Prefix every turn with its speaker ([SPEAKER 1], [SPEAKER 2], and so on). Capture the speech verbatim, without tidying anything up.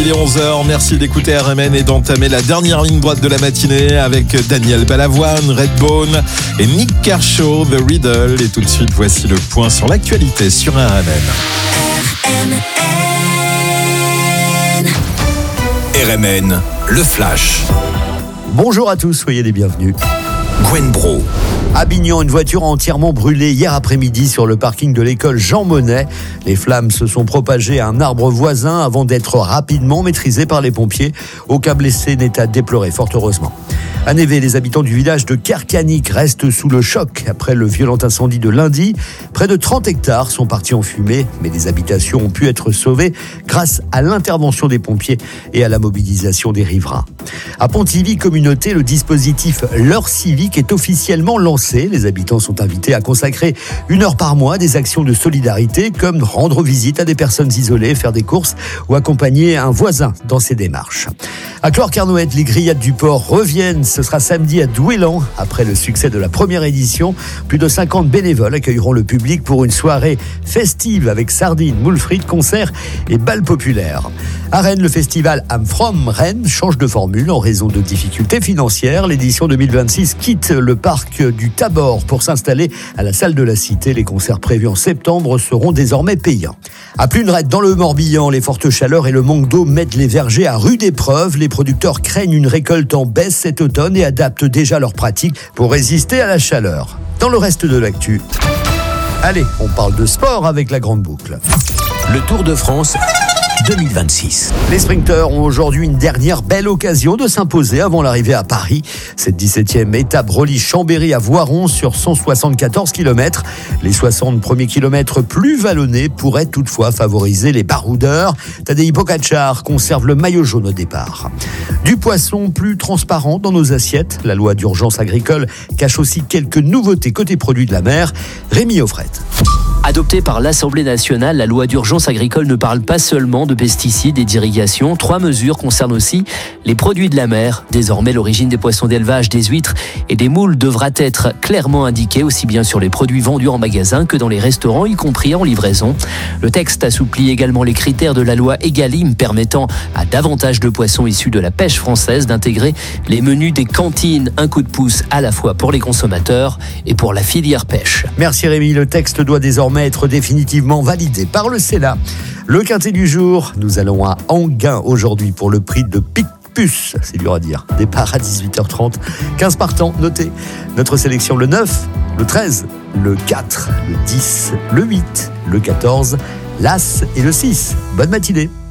[SPEAKER 1] il est onze heures. Merci d'écouter R M N et d'entamer la dernière ligne droite de la matinée avec Daniel Balavoine, Redbone et Nick Kershaw, The Riddle. Et tout de suite, voici le point sur l'actualité sur R M N.
[SPEAKER 2] R M N, le Flash.
[SPEAKER 3] Bonjour à tous, soyez les bienvenus.
[SPEAKER 2] Gwen Bro.
[SPEAKER 3] À Bignan, une voiture a entièrement brûlé hier après-midi sur le parking de l'école Jean Monnet. Les flammes se sont propagées à un arbre voisin avant d'être rapidement maîtrisées par les pompiers. Aucun blessé n'est à déplorer, fort heureusement. À Névé, les habitants du village de Kerkanik restent sous le choc après le violent incendie de lundi. Près de trente hectares sont partis en fumée, mais les habitations ont pu être sauvées grâce à l'intervention des pompiers et à la mobilisation des riverains. À Pontivy Communauté, le dispositif L'heure civique est officiellement lancé. Les habitants sont invités à consacrer une heure par mois à des actions de solidarité comme rendre visite à des personnes isolées, faire des courses ou accompagner un voisin dans ses démarches. À Clore-Carnoët, les grillades du port reviennent. Ce sera samedi à Douélan. Après le succès de la première édition, plus de cinquante bénévoles accueilleront le public pour une soirée festive avec sardines, moules frites, concerts et bals populaires. À Rennes, le festival I'm From Rennes change de formule en raison de difficultés financières. L'édition deux mille vingt-six quitte le parc du Tabor pour s'installer à la salle de la Cité. Les concerts prévus en septembre seront désormais payants. À Pluneret, dans le Morbihan, les fortes chaleurs et le manque d'eau mettent les vergers à rude épreuve. Les producteurs craignent une récolte en baisse cet automne et adaptent déjà leurs pratiques pour résister à la chaleur. Dans le reste de l'actu, allez, on parle de sport avec la grande boucle.
[SPEAKER 2] Le Tour de France deux mille vingt-six.
[SPEAKER 3] Les sprinteurs ont aujourd'hui une dernière belle occasion de s'imposer avant l'arrivée à Paris. Cette dix-septième étape relie Chambéry à Voiron sur cent soixante-quatorze kilomètres. Les soixante premiers kilomètres plus vallonnés pourraient toutefois favoriser les baroudeurs. Tadej Pogačar conserve le maillot jaune au départ. Du poisson plus transparent dans nos assiettes. La loi d'urgence agricole cache aussi quelques nouveautés côté produits de la mer. Rémi Offret.
[SPEAKER 4] Adoptée par l'Assemblée nationale, la loi d'urgence agricole ne parle pas seulement de pesticides et d'irrigation. Trois mesures concernent aussi les produits de la mer. Désormais, l'origine des poissons d'élevage, des huîtres et des moules devra être clairement indiquée, aussi bien sur les produits vendus en magasin que dans les restaurants, y compris en livraison. Le texte assouplit également les critères de la loi Egalim, permettant à davantage de poissons issus de la pêche française d'intégrer les menus des cantines. Un coup de pouce à la fois pour les consommateurs et pour la filière pêche.
[SPEAKER 3] Merci Rémi. Le texte doit désormais être définitivement validé par le Sénat. Le quintet du jour, nous allons à Enghien aujourd'hui pour le prix de Picpus, c'est dur à dire. Départ à dix-huit heures trente, quinze partants, notez. Notre sélection le neuf, le treize, le quatre, le dix, le huit, le quatorze, l'As et le six. Bonne matinée.